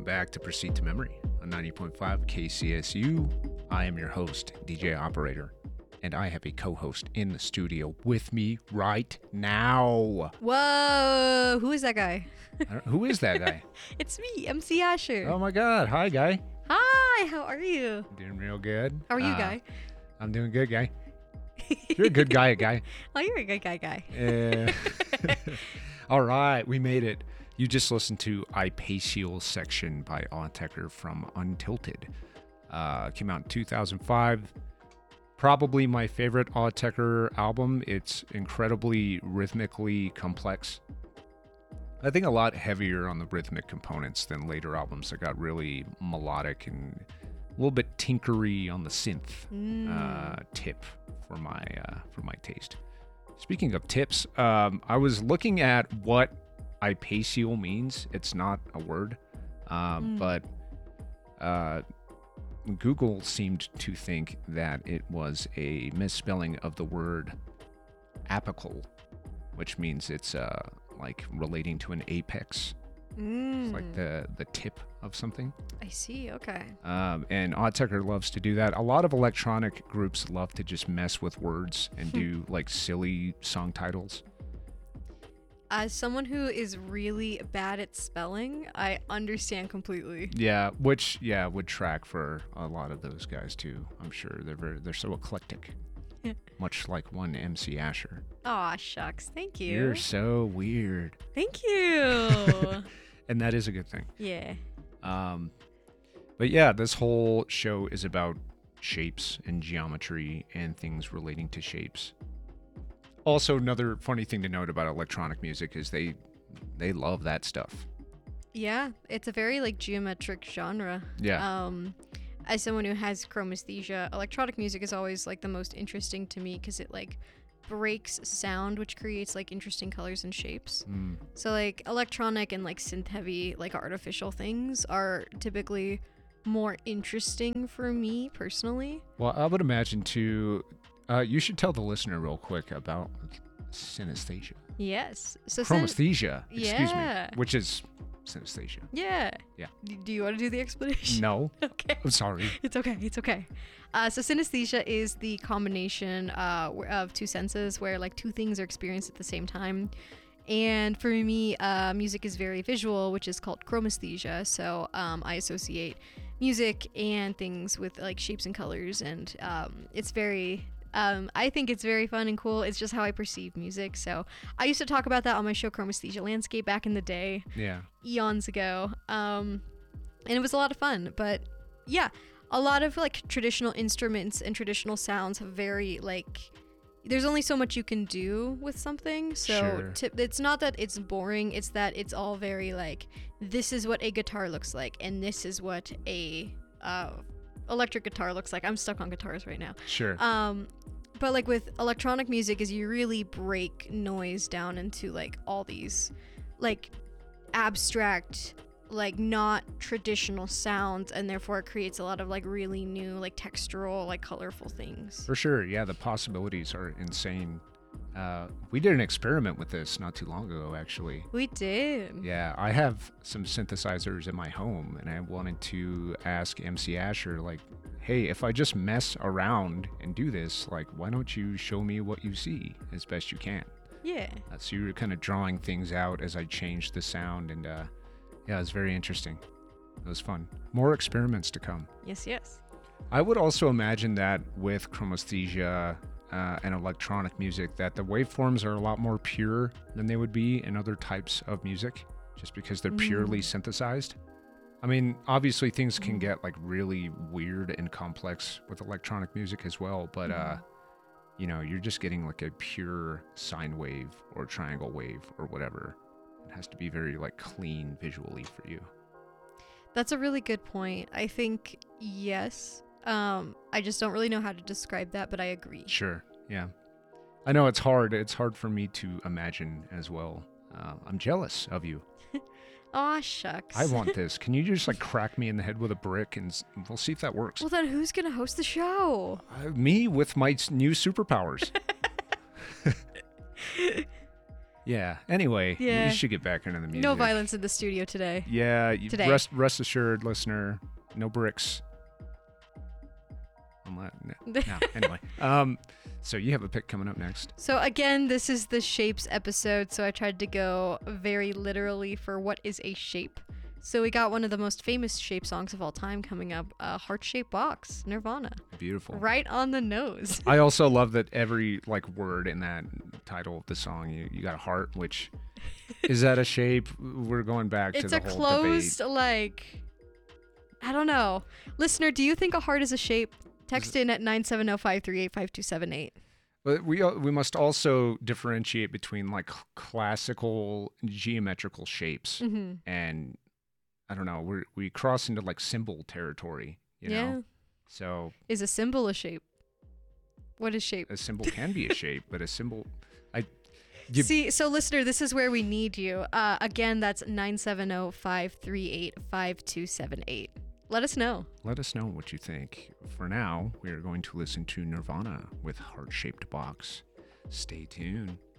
back to Proceed to Memory on 90.5 KCSU. I am your host, DJ Operator, and I have a co-host in the studio with me right now. Whoa, who is that guy? Who is that guy? It's me, MC Asher. Oh my God. Hi, guy. Hi, how are you? Doing real good. How are you, guy? I'm doing good, guy. You're a good guy. Oh, you're a good guy. All right, we made it. You just listened to Ipacial Section by Autechre from Untilted. Came out in 2005. Probably my favorite Autechre album. It's incredibly rhythmically complex. I think a lot heavier on the rhythmic components than later albums that got really melodic and a little bit tinkery on the synth tip for my taste. Speaking of tips, I was looking at what Ipacial means. It's not a word, but Google seemed to think that it was a misspelling of the word apical, which means it's like relating to an apex. It's like the tip of something. I see, okay. And Autechre loves to do that. A lot of electronic groups love to just mess with words and do like silly song titles. As someone who is really bad at spelling, I understand completely. Yeah, which would track for a lot of those guys too. I'm sure they're so eclectic. Much like one MC Asher. Aw, shucks. Thank you. You're so weird. Thank you. And that is a good thing. Yeah. But yeah, this whole show is about shapes and geometry and things relating to shapes. Also, another funny thing to note about electronic music is they love that stuff. Yeah, it's a very like geometric genre. Yeah. As someone who has chromesthesia, electronic music is always like the most interesting to me because it like breaks sound, which creates like interesting colors and shapes. So like electronic and like synth heavy like artificial things are typically more interesting for me personally. Well, I would imagine too. You should tell the listener real quick about synesthesia. Yes. So Chromesthesia, excuse yeah. me, which is synesthesia. Yeah. Yeah. Do you want to do the explanation? No. Okay. I'm sorry. It's okay. So synesthesia is the combination of two senses where like two things are experienced at the same time. And for me, music is very visual, which is called chromesthesia. So I associate music and things with like shapes and colors, and it's very... I think it's very fun and cool. It's just how I perceive music. So I used to talk about that on my show Chromesthesia Landscape back in the day. Yeah. Eons ago. And it was a lot of fun. But yeah, a lot of like traditional instruments and traditional sounds have very like, there's only so much you can do with something. So Sure. It's not that it's boring. It's that it's all very like, this is what a guitar looks like. And this is what a electric guitar looks like. I'm stuck on guitars right now. Sure. But like with electronic music is you really break noise down into like all these like abstract, like not traditional sounds, and therefore it creates a lot of like really new like textural like colorful things. For sure. Yeah, the possibilities are insane. We did an experiment with this not too long ago, actually. We did. Yeah, I have some synthesizers in my home, and I wanted to ask MC Asher, like, hey, if I just mess around and do this, like, why don't you show me what you see as best you can? Yeah. So you were kind of drawing things out as I changed the sound, and yeah, it was very interesting. It was fun. More experiments to come. Yes. I would also imagine that with chromesthesia and electronic music, that the waveforms are a lot more pure than they would be in other types of music, just because they're purely synthesized. I mean, obviously things can get like really weird and complex with electronic music as well, but you know, you're just getting like a pure sine wave or triangle wave or whatever. It has to be very like clean visually for you. That's a really good point. I think yes. I just don't really know how to describe that, but I agree. Sure. Yeah. I know it's hard. It's hard for me to imagine as well. I'm jealous of you. Aw, shucks. I want this. Can you just like crack me in the head with a brick and we'll see if that works? Well, then who's going to host the show? Me with my new superpowers. Yeah. Anyway, Yeah. we should get back into the music. No violence in the studio today. Yeah. Today. Rest assured, listener, no bricks. No. Anyway. So you have a pick coming up next. So again, this is the shapes episode, so I tried to go very literally for what is a shape. So we got one of the most famous shape songs of all time coming up, Heart-Shaped Box, Nirvana. Beautiful. Right on the nose. I also love that every word in that title of the song, you got a heart, which is that a shape? We're going back to the whole It's a closed, I don't know. Listener, do you think a heart is a shape? Text in at 970-538-5278. But we must also differentiate between classical geometrical shapes and I don't know. We cross into symbol territory, you know. So is a symbol a shape? What is shape? A symbol can be a shape, but a symbol. See, so listener, this is where we need you. Again, that's 970-538-5278. Let us know. Let us know what you think. For now, we are going to listen to Nirvana with Heart-Shaped Box. Stay tuned.